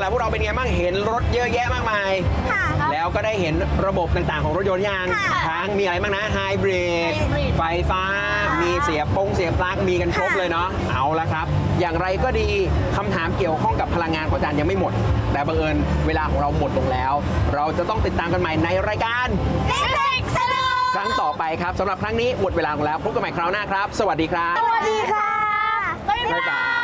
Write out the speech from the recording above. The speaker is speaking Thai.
พวกเราเป็นไงบ้างเห็นรถเยอะแยะมากมายแล้วก็ได้เห็นระบบต่างๆของรถยนต์ยังทั้งมีอะไรบ้างนะไฮบริดไฟฟ้ามีเสียบปลั๊กมีกันครบเลยเนาะเอาละครับอย่างไรก็ดีคำถามเกี่ยวข้องกับพลังงานของอาจารย์ยังไม่หมดแต่บังเอิญเวลาของเราหมดลงแล้วเราจะต้องติดตามกันใหม่ในรายการครั้งต่อไปครับสำหรับครั้งนี้หมดเวลาลงแล้วพบกันใหม่คราวหน้าครับสวัสดีครับสวัสดีค่ะบ๊ายบาย